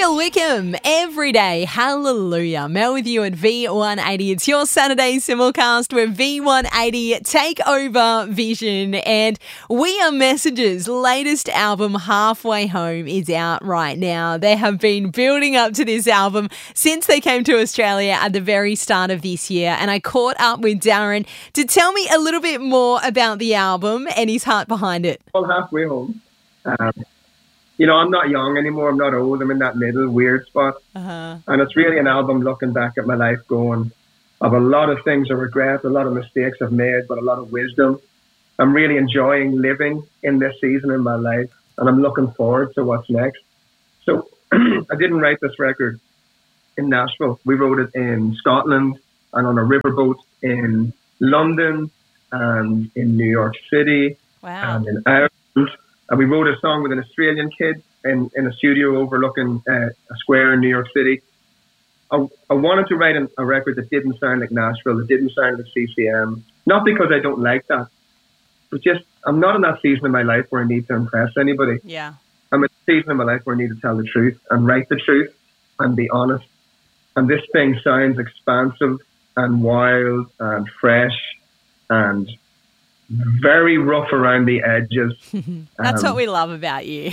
Daniel Wickham, every day, hallelujah. Mel with you at V180. It's your Saturday simulcast where V180 take over Vision, and We Are Messages' latest album, Halfway Home, is out right now. They have been building up to this album since they came to Australia at the very start of this year, and I caught up with Darren to tell me a little bit more about the album and his heart behind it. Well, Halfway Home. I'm not young anymore. I'm not old. I'm in that middle weird spot. And it's really an album looking back at my life going, I've a lot of things I regret, a lot of mistakes I've made, but a lot of wisdom. I'm really enjoying living in this season in my life, and I'm looking forward to what's next. So I didn't write this record in Nashville. We wrote it in Scotland and on a riverboat in London and in New York City and in Ireland. And we wrote a song with an Australian kid in a studio overlooking a square in New York City. I wanted to write a record that didn't sound like Nashville, that didn't sound like CCM. Not because I don't like that, but just I'm not in that season of my life where I need to impress anybody. Yeah. I'm in a season of my life where I need to tell the truth and write the truth and be honest. And this thing sounds expansive and wild and fresh and very rough around the edges. That's what we love about you.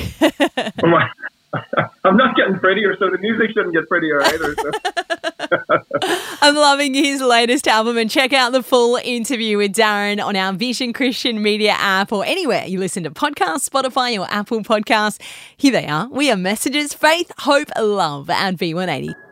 I'm not getting prettier, so the music shouldn't get prettier either. So. I'm loving his latest album, and check out the full interview with Darren on our Vision Christian Media app or anywhere you listen to podcasts, Spotify or Apple Podcasts. Here they are. We Are Messages, Faith, Hope, Love at V180.